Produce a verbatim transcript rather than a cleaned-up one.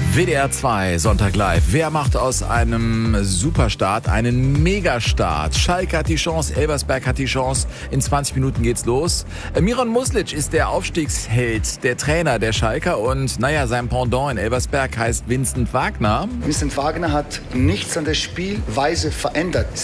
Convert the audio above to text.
W D R zwei, Sonntag live. Wer macht aus einem Superstart einen Megastart? Schalke hat die Chance, Elversberg hat die Chance. In zwanzig Minuten geht's los. Miran Muslic ist der Aufstiegsheld, der Trainer der Schalker. Und naja, sein Pendant in Elversberg heißt Vincent Wagner. Vincent Wagner hat nichts an der Spielweise verändert.